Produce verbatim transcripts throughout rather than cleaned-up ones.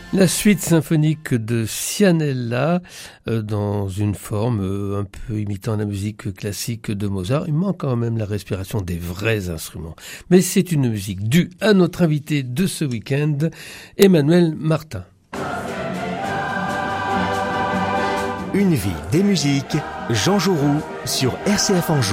La suite symphonique de Cianella, euh, dans une forme euh, un peu imitant la musique classique de Mozart. Il manque quand même la respiration des vrais instruments. Mais c'est une musique due à notre invité de ce week-end, Emmanuel Martin. Une vie, des musiques, Jean Jouroux sur R C F Anjou.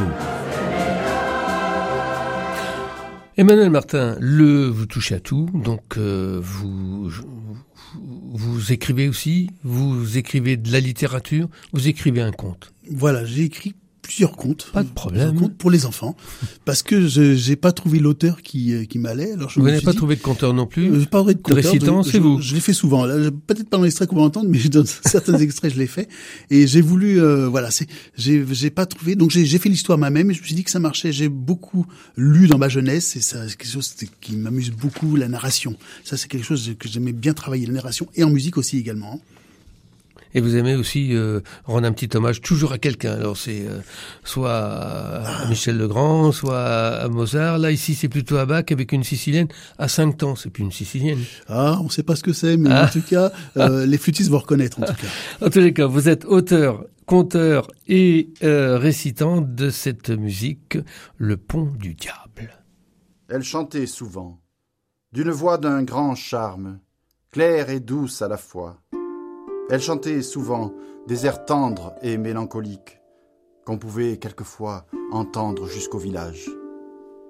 Emmanuel Martin, le vous touchez à tout, donc euh, vous, vous écrivez aussi, vous écrivez de la littérature, vous écrivez un conte. Voilà, j'ai écrit plusieurs contes. Pas de problème. Contes pour les enfants, parce que je j'ai pas trouvé l'auteur qui qui m'allait. Alors je vous me n'avez suis pas dit, trouvé de conteur non plus. Euh, pas de conteur, de récitant, de, c'est je, vous. Je l'ai fait souvent. Là, peut-être pas dans l'extrait qu'on va entendre, mais dans certains extraits, je l'ai fait. Et j'ai voulu, euh, voilà, c'est, j'ai j'ai pas trouvé. Donc j'ai j'ai fait l'histoire moi-même. Et je me suis dit que ça marchait. J'ai beaucoup lu dans ma jeunesse, et ça, c'est quelque chose qui m'amuse beaucoup, la narration. Ça, c'est quelque chose que j'aimais bien travailler, la narration, et en musique aussi également. Et vous aimez aussi euh, rendre un petit hommage toujours à quelqu'un. Alors c'est euh, soit à, à Michel Legrand, soit à, à Mozart. Là ici c'est plutôt à Bach avec une sicilienne à cinq temps. C'est plus une sicilienne. Ah, on sait pas ce que c'est, mais ah. en tout cas, euh, les flûtistes vont reconnaître en tout cas. En tous les cas, vous êtes auteur, conteur et euh, récitant de cette musique, Le Pont du Diable. Elle chantait souvent, d'une voix d'un grand charme, claire et douce à la fois. Elle chantait souvent des airs tendres et mélancoliques qu'on pouvait quelquefois entendre jusqu'au village.